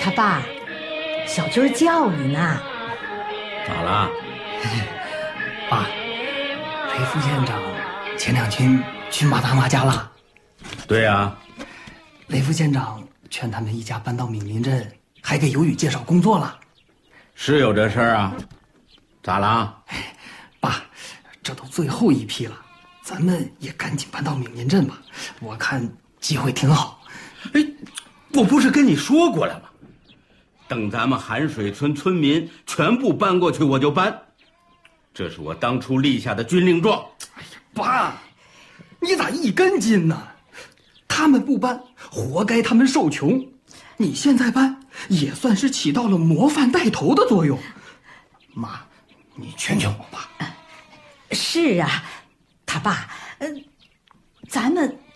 他爸，小军叫你呢。 咋了？ 爸，雷副县长前2天去马大妈家了。 对呀， 雷副县长劝他们一家搬到闽林镇，还给尤宇介绍工作了。 是有这事儿啊？咋了？ 爸，这都最后一批了，咱们也赶紧搬到闽林镇吧，我看机会挺好。 哎，我不是跟你说过了吗？等咱们寒水村村民全部搬过去，我就搬。这是我当初立下的军令状。 哎呀，爸，你咋一根筋呢？他们不搬，活该他们受穷。你现在搬，也算是起到了模范带头的作用。妈，你劝我爸。 是啊，他爸，咱们